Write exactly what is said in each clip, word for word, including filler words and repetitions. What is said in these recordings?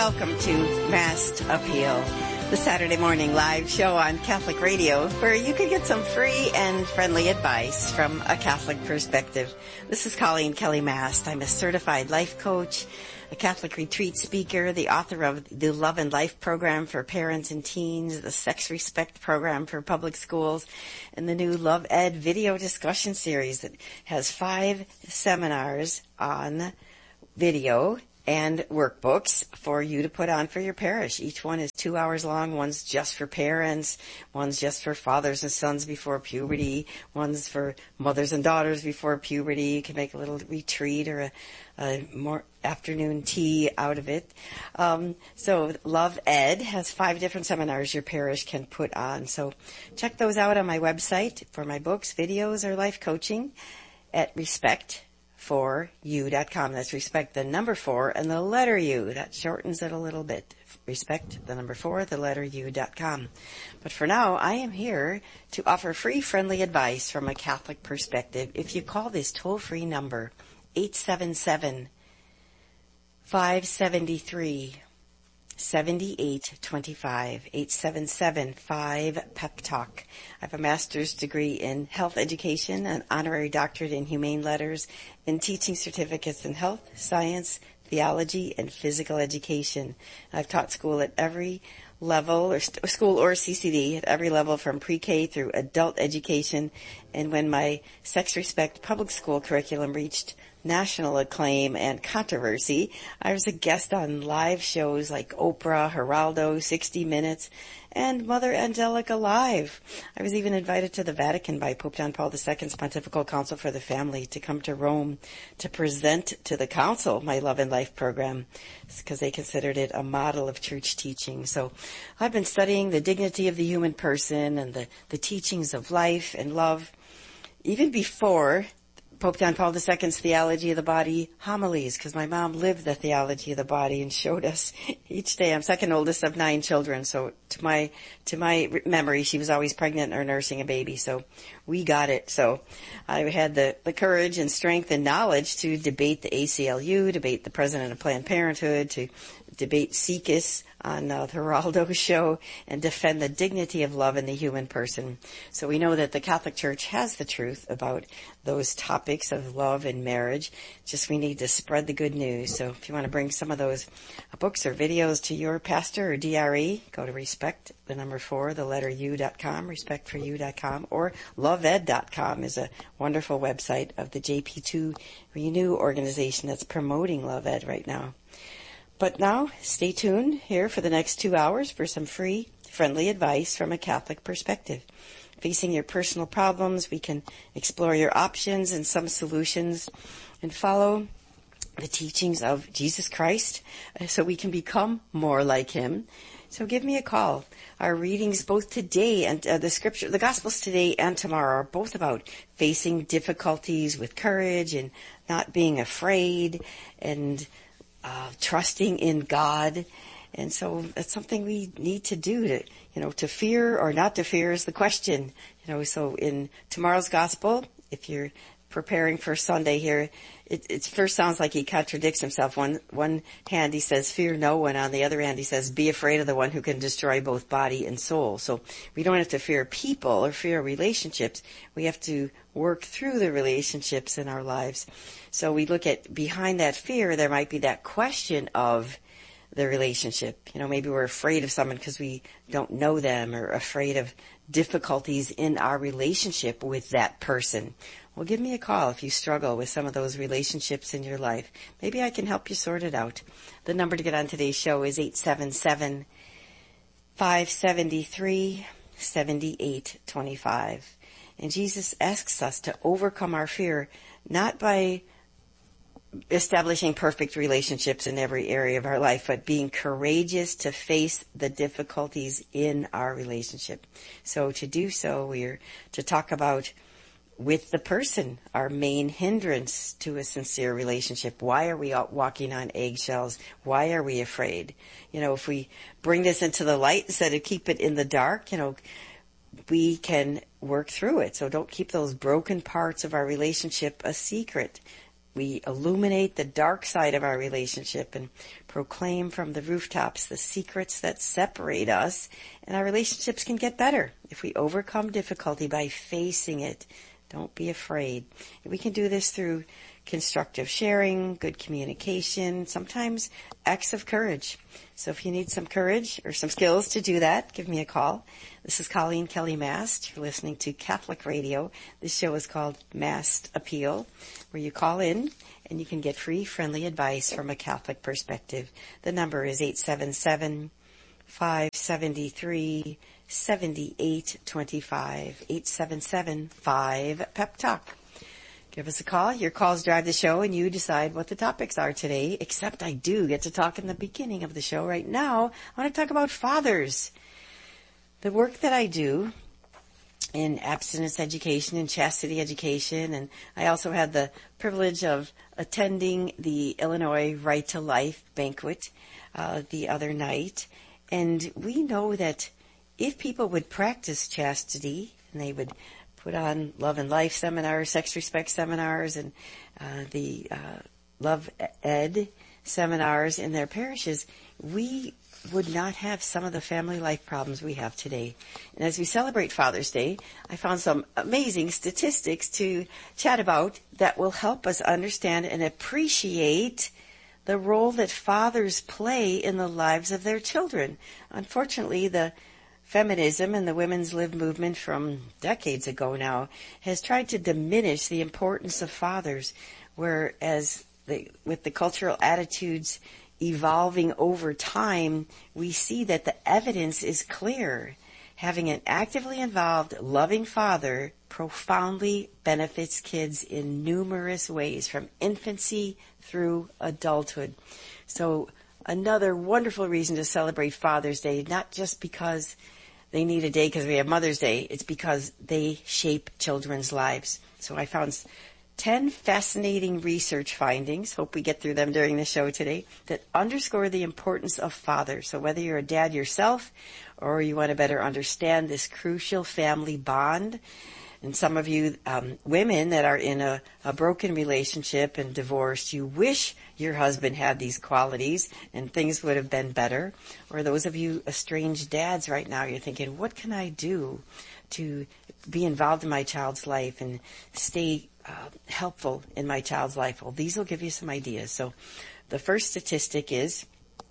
welcome to Mast Appeal, the Saturday morning live show on Catholic Radio, where you can get some free and friendly advice from a Catholic perspective. This is Colleen Kelly Mast. I'm a certified life coach, a Catholic retreat speaker, the author of the Love and Life program for parents and teens, the Sex Respect program for public schools, and the new Love Ed video discussion series that has five seminars on video and workbooks for you to put on for your parish. Each one is two hours long. One's just for parents. One's just for fathers and sons before puberty. One's for mothers and daughters before puberty. You can make a little retreat or a, a more afternoon tea out of it. Um, so Love Ed has five different seminars your parish can put on. So check those out on my website for my books, videos, or life coaching at respect for you dot com. That's respect the number four and the letter U. That shortens it a little bit. Respect the number four, the letter U dot com. But for now, I am here to offer free, friendly advice from a Catholic perspective. If you call this toll-free number, eight seven seven, five seven three, seven eight two five, eight seven seven, five, P E P Talk. I have a master's degree in health education, an honorary doctorate in humane letters, and teaching certificates in health, science, theology, and physical education. I've taught school at every level, or st- school or C C D, at every level from pre-K through adult education. And when my Sex Respect public school curriculum reached national acclaim and controversy, I was a guest on live shows like Oprah, Geraldo, sixty minutes, and Mother Angelica Live. I was even invited to the Vatican by Pope John Paul the Second's Pontifical Council for the Family to come to Rome to present to the Council my Love and Life program, because they considered it a model of church teaching. So I've been studying the dignity of the human person and the, the teachings of life and love even before Pope John Paul the Second's Theology of the Body homilies, because my mom lived the theology of the body and showed us each day. I'm second oldest of nine children, so to my to my memory, she was always pregnant or nursing a baby, so we got it. So I had the, the courage and strength and knowledge to debate the A C L U, debate the president of Planned Parenthood, to debate S E C U S on uh, the Geraldo show, and defend the dignity of love in the human person. So we know that the Catholic Church has the truth about those topics of love and marriage. Just we need to spread the good news. So if you want to bring some of those uh, books or videos to your pastor or D R E, go to respect the number four, the letter U dot com, respect for you dot com, or love ed dot com is a wonderful website of the J P two Renew organization that's promoting Love Ed right now. But now, stay tuned here for the next two hours for some free, friendly advice from a Catholic perspective. Facing your personal problems, we can explore your options and some solutions and follow the teachings of Jesus Christ so we can become more like Him. So give me a call. Our readings both today and uh, the scripture, the Gospels today and tomorrow are both about facing difficulties with courage and not being afraid and Uh, trusting in God. And so that's something we need to do. To, you know, to fear or not to fear is the question. You know, so in tomorrow's gospel, if you're preparing for Sunday here, it, it first sounds like he contradicts himself. One, one hand he says, fear no one. On the other hand, he says, be afraid of the one who can destroy both body and soul. So we don't have to fear people or fear relationships. We have to work through the relationships in our lives. So we look at behind that fear, there might be that question of the relationship. You know, maybe we're afraid of someone because we don't know them, or afraid of difficulties in our relationship with that person. Well, give me a call if you struggle with some of those relationships in your life. Maybe I can help you sort it out. The number to get on today's show is eight seven seven, five seven three, seven eight two five. And Jesus asks us to overcome our fear, not by establishing perfect relationships in every area of our life, but being courageous to face the difficulties in our relationship. So to do so, we're to talk about with the person, our main hindrance to a sincere relationship. Why are we out walking on eggshells? Why are we afraid? You know, if we bring this into the light instead of keep it in the dark, you know, we can work through it. So don't keep those broken parts of our relationship a secret. we illuminate the dark side of our relationship and proclaim from the rooftops the secrets that separate us, and our relationships can get better if we overcome difficulty by facing it. Don't be afraid. We can do this through constructive sharing, good communication, sometimes acts of courage. So if you need some courage or some skills to do that, give me a call. This is Colleen Kelly Mast. You're listening to Catholic Radio. This show is called Mast Appeal, where you call in and you can get free, friendly advice from a Catholic perspective. The number is eight seven seven, five seven three, seven eight two five, eight seven seven, five, Pep Talk. Give us a call. Your calls drive the show, and you decide what the topics are today, except I do get to talk in the beginning of the show. Right now, I want to talk about fathers. The work that I do in abstinence education and chastity education, and I also had the privilege of attending the Illinois Right to Life banquet uh, the other night, and we know that if people would practice chastity, and they would put on Love and Life seminars, Sex Respect seminars, and uh, the uh, Love Ed seminars in their parishes, we would not have some of the family life problems we have today. And as we celebrate Father's Day, I found some amazing statistics to chat about that will help us understand and appreciate the role that fathers play in the lives of their children. Unfortunately, the feminism and the women's lib movement from decades ago now has tried to diminish the importance of fathers, whereas the, with the cultural attitudes evolving over time, we see that the evidence is clear. Having an actively involved, loving father profoundly benefits kids in numerous ways, from infancy through adulthood. So another wonderful reason to celebrate Father's Day, not just because they need a day because we have Mother's Day, it's because they shape children's lives. So I found ten fascinating research findings, hope we get through them during the show today, that underscore the importance of fathers. So whether you're a dad yourself or you want to better understand this crucial family bond, and some of you um, women that are in a, a broken relationship and divorced, you wish your husband had these qualities and things would have been better. Or those of you estranged dads right now, you're thinking, what can I do to be involved in my child's life and stay uh, helpful in my child's life? Well, these will give you some ideas. So the first statistic is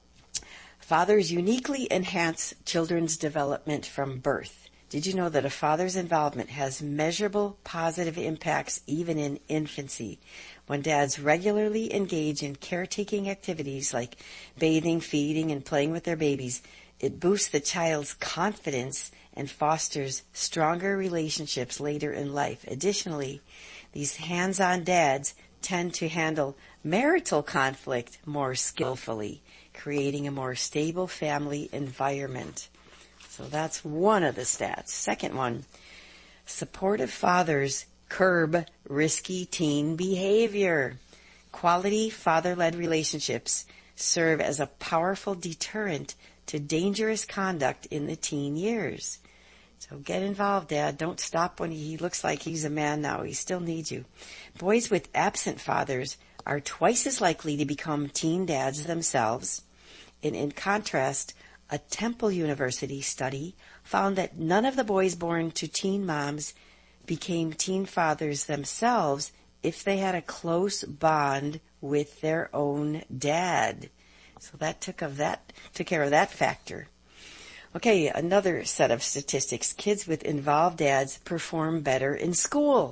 fathers uniquely enhance children's development from birth. Did you know that a father's involvement has measurable positive impacts even in infancy? When dads regularly engage in caretaking activities like bathing, feeding, and playing with their babies, it boosts the child's confidence and fosters stronger relationships later in life. Additionally, these hands-on dads tend to handle marital conflict more skillfully, creating a more stable family environment. So that's one of the stats. Second one, supportive fathers curb risky teen behavior. Quality father-led relationships serve as a powerful deterrent to dangerous conduct in the teen years. So get involved, Dad. Don't stop when he looks like he's a man now. He still needs you. Boys with absent fathers are twice as likely to become teen dads themselves. And in contrast, a Temple University study found that none of the boys born to teen moms became teen fathers themselves if they had a close bond with their own dad. So that took of that took care of that factor. Okay, another set of statistics. Kids with involved dads perform better in school.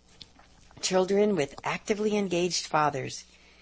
Children with actively engaged fathers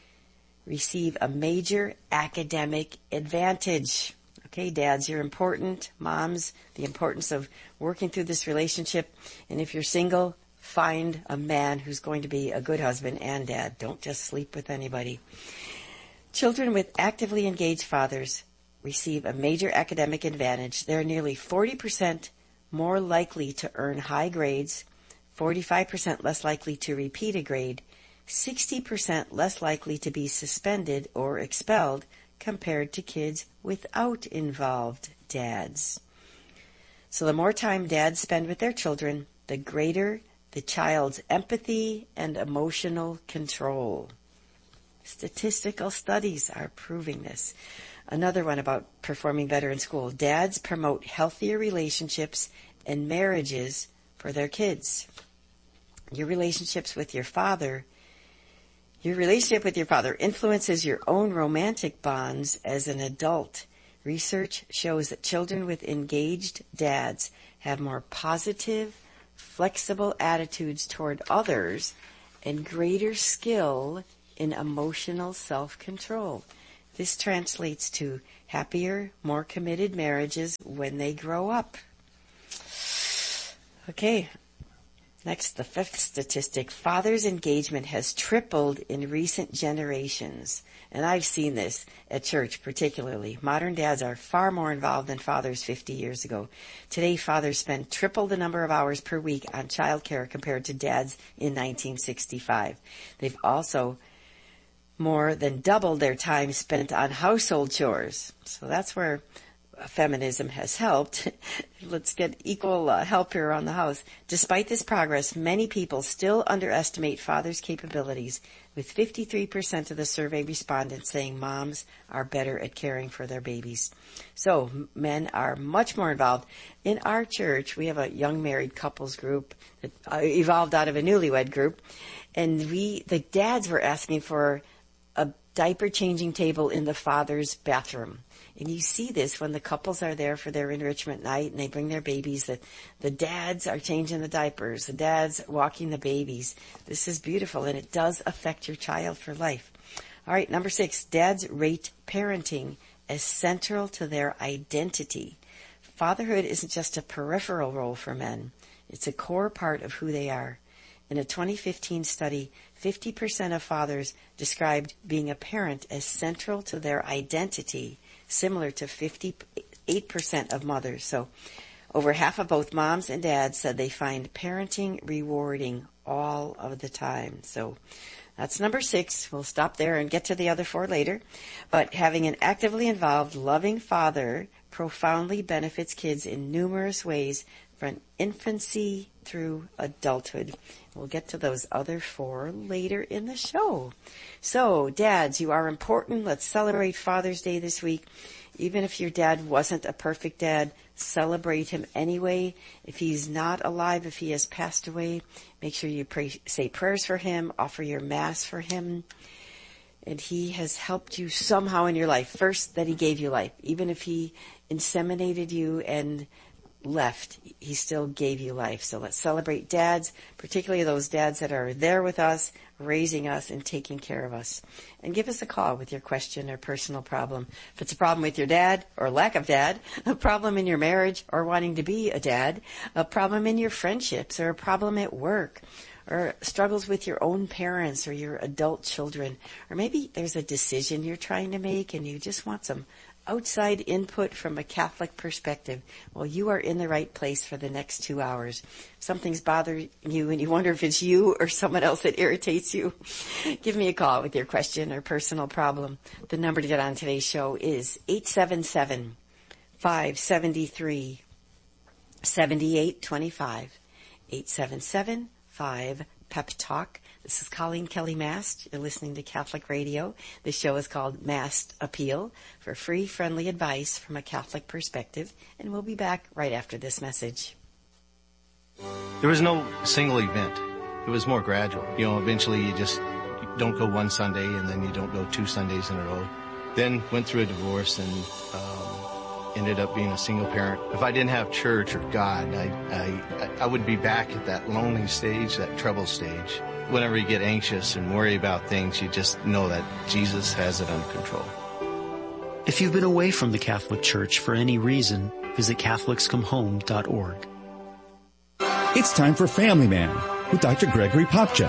receive a major academic advantage. Okay, dads, you're important. Moms, the importance of working through this relationship. And if you're single, find a man who's going to be a good husband and dad. Don't just sleep with anybody. Children with actively engaged fathers receive a major academic advantage. They're nearly forty percent more likely to earn high grades, forty-five percent less likely to repeat a grade, sixty percent less likely to be suspended or expelled compared to kids without involved dads. So the more time dads spend with their children, the greater the child's empathy and emotional control. Statistical studies are proving this. Another one about performing better in school. Dads promote healthier relationships and marriages for their kids. Your relationships with your father, your relationship with your father influences your own romantic bonds as an adult. Research shows that children with engaged dads have more positive, flexible attitudes toward others and greater skill in emotional self-control. This translates to happier, more committed marriages when they grow up. Okay, next, the fifth statistic. Fathers' engagement has tripled in recent generations. And I've seen this at church particularly. Modern dads are far more involved than fathers fifty years ago. Today, fathers spend triple the number of hours per week on childcare compared to dads in nineteen sixty-five. They've also more than doubled their time spent on household chores. So that's where feminism has helped. Let's get equal uh, help here on the house. Despite this progress, many people still underestimate fathers' capabilities, with fifty-three percent of the survey respondents saying moms are better at caring for their babies. So men are much more involved. In our church, we have a young married couples group that uh, evolved out of a newlywed group, and we, the dads were asking for a diaper changing table in the father's bathroom. And you see this when the couples are there for their enrichment night and they bring their babies, that the dads are changing the diapers, the dads walking the babies. This is beautiful, and it does affect your child for life. All right, number six, dads rate parenting as central to their identity. Fatherhood isn't just a peripheral role for men. It's a core part of who they are. In a twenty fifteen study, fifty percent of fathers described being a parent as central to their identity, similar to fifty-eight percent of mothers. So over half of both moms and dads said they find parenting rewarding all of the time. So that's number six. We'll stop there and get to the other four later. But having an actively involved, loving father profoundly benefits kids in numerous ways from infancy through adulthood. We'll get to those other four later in the show. So, dads, you are important. Let's celebrate Father's Day this week. Even if your dad wasn't a perfect dad, celebrate him anyway. If he's not alive, if he has passed away, make sure you pray, say prayers for him, offer your mass for him. And he has helped you somehow in your life. First, that he gave you life. Even if he inseminated you and left, he still gave you life. So let's celebrate dads, particularly those dads that are there with us, raising us and taking care of us. And give us a call with your question or personal problem. If it's a problem with your dad or lack of dad, a problem in your marriage or wanting to be a dad, a problem in your friendships or a problem at work, or struggles with your own parents or your adult children, or maybe there's a decision you're trying to make and you just want some outside input from a Catholic perspective, well, you are in the right place for the next two hours. If something's bothering you and you wonder if it's you or someone else that irritates you, give me a call with your question or personal problem. The number to get on today's show is eight seven seven, five seven three, seven eight two five, eight seven seven, five Pep Talk. This is Colleen Kelly Mast. You're listening to Catholic Radio. This show is called Mast Appeal, for free, friendly advice from a Catholic perspective. And we'll be back right after this message. There was no single event. It was more gradual. You know, eventually you just you don't go one Sunday and then you don't go two Sundays in a row. Then went through a divorce and um, ended up being a single parent. If I didn't have church or God, I, I, I would be back at that lonely stage, that trouble stage. Whenever you get anxious and worry about things, you just know that Jesus has it under control. If you've been away from the Catholic Church for any reason, visit Catholics Come Home dot org. It's time for Family Man with Doctor Gregory Popcak.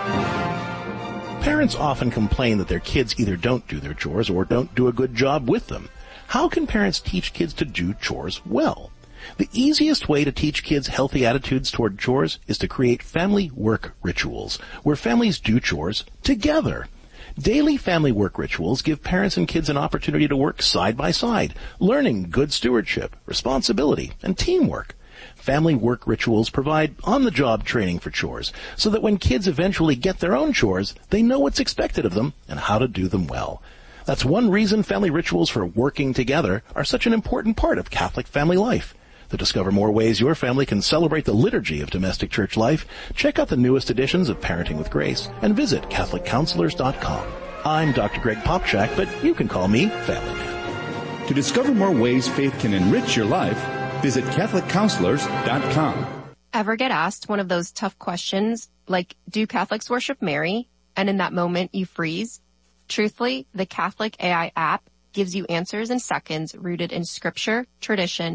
Parents often complain that their kids either don't do their chores or don't do a good job with them. How can parents teach kids to do chores well? The easiest way to teach kids healthy attitudes toward chores is to create family work rituals, where families do chores together. Daily family work rituals give parents and kids an opportunity to work side by side, learning good stewardship, responsibility, and teamwork. family work rituals provide on-the-job training for chores so that when kids eventually get their own chores, they know what's expected of them and how to do them well. That's one reason family rituals for working together are such an important part of Catholic family life. To discover more ways your family can celebrate the liturgy of domestic church life, check out the newest editions of Parenting with Grace and visit Catholic Counselors dot com. I'm Doctor Greg Popchak, but you can call me Family Man. To discover more ways faith can enrich your life, visit Catholic Counselors dot com. Ever get asked one of those tough questions, like, do Catholics worship Mary? And in that moment, you freeze? Truthfully, the Catholic A I app gives you answers in seconds rooted in scripture, tradition,